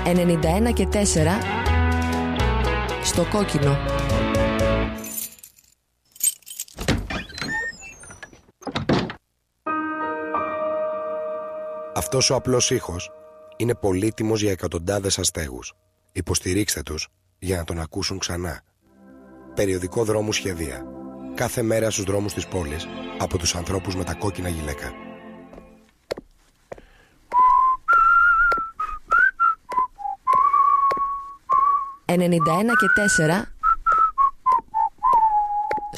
91 και 4 στο κόκκινο. Αυτός ο απλός ήχος είναι πολύτιμος για εκατοντάδες αστέγους. Υποστηρίξτε τους για να τον ακούσουν ξανά. Περιοδικό Δρόμου Σχεδία. Κάθε μέρα στους δρόμους της πόλης από τους ανθρώπους με τα κόκκινα γυλαίκα. «91 και 4